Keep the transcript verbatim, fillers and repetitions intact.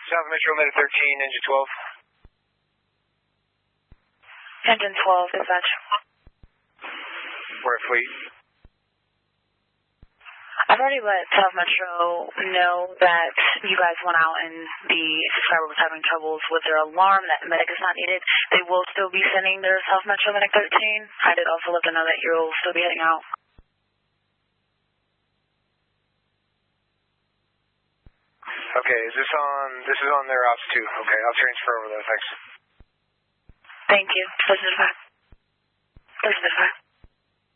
South Metro Medic thirteen, engine twelve. Engine twelve, dispatch. We're at Fleet. I've already let South Metro know that you guys went out and the subscriber was having troubles with their alarm, that medic is not needed. They will still be sending their South Metro Medic thirteen. I did also let them know that you'll still be heading out. Okay, is this on, this is on their ops too. Okay, I'll transfer over those, thanks. Thank you. This is fine. This is fine.